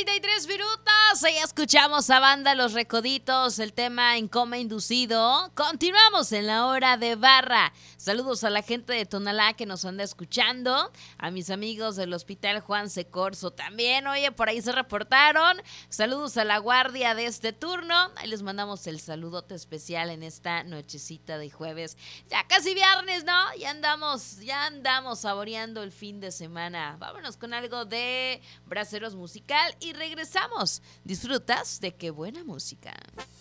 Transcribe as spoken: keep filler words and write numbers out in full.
treinta y tres minutos. Ya escuchamos a banda Los Recoditos, el tema En Coma Inducido. Continuamos en la hora de barra. Saludos a la gente de Tonalá que nos anda escuchando. A mis amigos del Hospital Juan C. Corso también. Oye, por ahí se reportaron. Saludos a la guardia de este turno. Ahí les mandamos el saludote especial en esta nochecita de jueves. Ya casi viernes, ¿no? Ya andamos, ya andamos saboreando el fin de semana. Vámonos con algo de Braceros Musical y regresamos. ¿Disfrutas de qué buena música?